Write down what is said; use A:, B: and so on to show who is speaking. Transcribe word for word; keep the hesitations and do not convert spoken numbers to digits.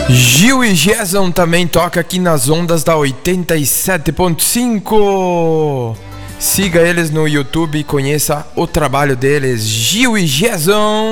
A: Gil e Jason também toca aqui nas ondas da oitenta e sete ponto cinco. Siga eles no YouTube e conheça o trabalho deles. Gil e Jason.